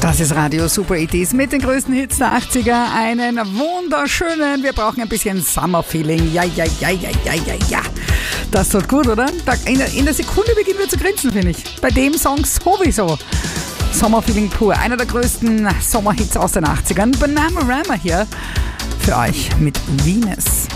Das ist Radio Super It mit den größten Hits der 80er. Einen wunderschönen, wir brauchen ein bisschen Summer-Feeling. Ja. Das tut gut, oder? In der Sekunde beginnen wir zu grinsen, finde ich. Bei dem Song sowieso. Summer-Feeling pur. Einer der größten Sommerhits aus den 80ern. Bananarama hier für euch mit Venus.